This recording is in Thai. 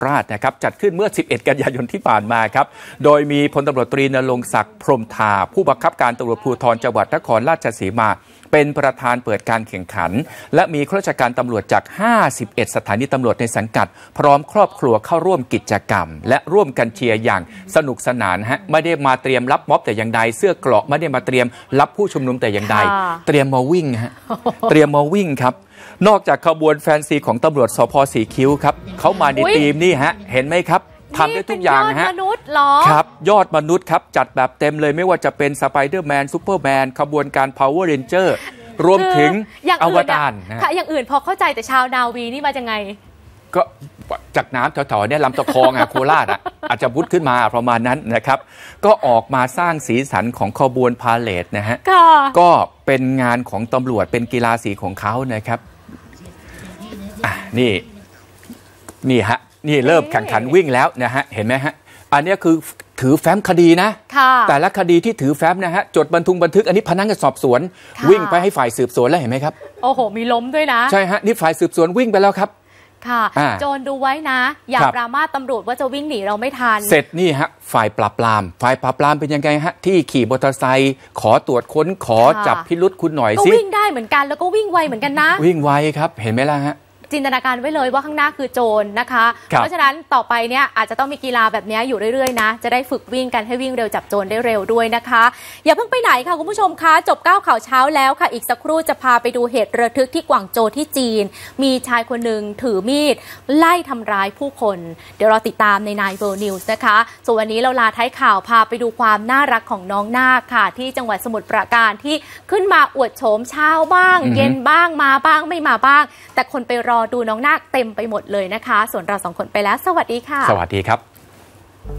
ราชนะครับจัดขึ้นเมื่อ 11 กันยายนที่ผ่านมาครับโดยมีพลตำรวจตรีณรงค์ศักดิ์พรหมทาผู้บังคับการตำรวจภูธรจังหวัดนครราชสีมาเป็นประธานเปิดการแข่งขันและมีข้าราชการตำรวจจาก 51 สถานีตำรวจในสังกัดพร้อมครอบครัวเข้าร่วมกิจกรรมและร่วมกันเชียร์อย่างสนุกสนานฮะไม่ได้มาเตรียมรับม็อบแต่อย่างใดเสื้อเกราะไม่ได้มาเตรียมรับผู้ชุมนุมแต่อย่างใดเตรียมมาวิ่งฮะเตรียมมาวิ่งครับนอกจากขบวนแฟนซีของตำรวจสภ.สีคิ้วครับเขามาในทีมนี่ฮะเห็นไหมครับทำได้ทุกอย่างฮะยอดมนุษย์หรอครับยอดมนุษย์ครับจัดแบบเต็มเลยไม่ว่าจะเป็นสไปเดอร์แมนซูเปอร์แมนขบวนการ Power Ranger รวมถึงอวตารค่ะอย่างอื่นพอเข้าใจแต่ชาวนาวีนี่มาจากไงก็จากน้ำแถวๆเนี่ยลำตะคองโคราชอาจจะพุดขึ้นมาประมาณนั้นนะครับก็ออกมาสร้างสีสันของขบวนพาเลทนะฮะก็เป็นงานของตำรวจเป็นกีฬาสีของเขานะครับนี่ฮะนี่เริ่มแข่งขันวิ่งแล้วนะฮะเห็นไหมฮะอันนี้คือถือแฟ้มคดีนะแต่ละคดีที่ถือแฟ้มนะฮะจดบันทึกอันนี้พนักงานสอบสวนวิ่งไปให้ฝ่ายสืบสวนแล้วเห็นไหมครับโอ้โหมีล้มด้วยนะใช่ฮะนี่ฝ่ายสืบสวนวิ่งไปแล้วครับค่ะโจรดูไว้นะอย่าปรามาสตำรวจว่าจะวิ่งหนีเราไม่ทันเสร็จนี่ฮะฝ่ายปราบปรามเป็นยังไงฮะที่ขี่มอเตอร์ไซค์ขอตรวจค้นขอจับพิรุธคุณหน่อยสิก็วิ่งได้เหมือนกันแล้วก็วิ่งไวเหมือนกันนะวิ่งไวครับเห็นไหมล่ะฮะจินตนาการไว้เลยว่าข้างหน้าคือโจรนะคะเพราะฉะนั้นต่อไปเนี่ยอาจจะต้องมีกีฬาแบบนี้อยู่เรื่อยๆนะจะได้ฝึกวิ่งกันให้วิ่งเร็วจับโจรได้เร็วด้วยนะคะอย่าเพิ่งไปไหนค่ะคุณผู้ชมคะจบ9ข่าวเช้าแล้วค่ะอีกสักครู่จะพาไปดูเหตุระทึกที่กวางโจวที่จีนมีชายคนหนึ่งถือมีดไล่ทำร้ายผู้คนเดี๋ยวเราติดตามในนายเวิลด์นิวส์นะคะส่วนวันนี้เราลาท้ายข่าวพาไปดูความน่ารักของน้องนาคค่ะที่จังหวัดสมุทรปราการที่ขึ้นมาอวดโฉมเช้าบ้างเย็นบ้างมาบ้างไม่มาบ้างแต่คนไปรอดูน้องนาคเต็มไปหมดเลยนะคะส่วนเรา2 คนไปแล้วสวัสดีค่ะสวัสดีครับ